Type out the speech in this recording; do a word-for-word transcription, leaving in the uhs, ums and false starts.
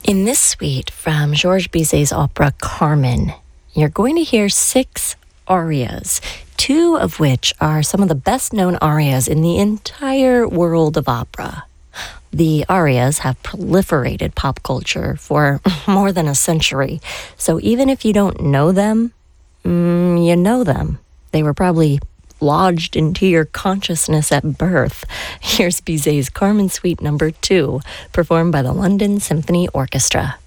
In this suite from Georges Bizet's opera Carmen, you're going to hear six arias, two of which are some of the best-known arias in the entire world of opera. The arias have proliferated pop culture for more than a century, so even if you don't know them, mm, you know them. They were probably lodged into your consciousness at birth. Here's Bizet's Carmen Suite number two, performed by the London Symphony Orchestra.